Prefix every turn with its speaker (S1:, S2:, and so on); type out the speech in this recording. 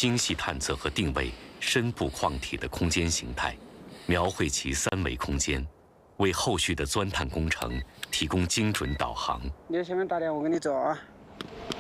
S1: 精细探测和定位深部矿体的空间形态，描绘其三维空间，为后续的钻探工程提供精准导航。
S2: 你前面打点，我跟你走啊。